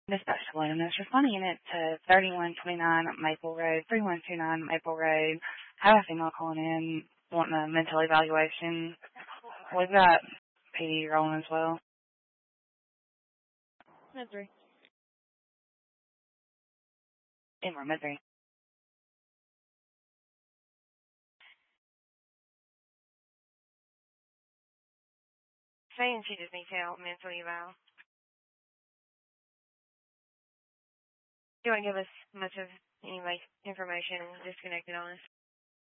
Dispatch to Lynn. There's responding unit to 3129 Maple Road, 3129 Maple Road. I have a female calling in wanting a mental evaluation. We've got PD rolling as well. Mid-3. In more Mid-3. Saying she just needs help, mental eval. Do you want to give us much of any information disconnected on us?